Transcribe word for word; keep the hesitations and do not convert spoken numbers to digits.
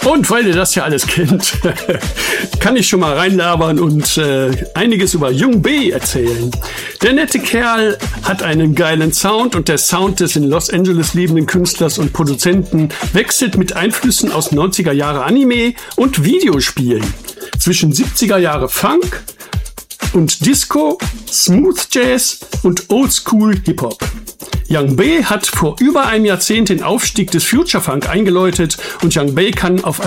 Und weil ihr das ja alles kennt, kann ich schon mal reinlabern und äh, einiges über Young B erzählen. Der nette Kerl hat einen geilen Sound und der Sound des in Los Angeles lebenden Künstlers und Produzenten wechselt mit Einflüssen aus neunziger Jahre Anime und Videospielen. Zwischen siebziger Jahre Funk und Disco, Smooth Jazz und Oldschool Hip-Hop. Young B hat vor über einem Jahrzehnt den Aufstieg des Future Funk eingeläutet und Young B kann auf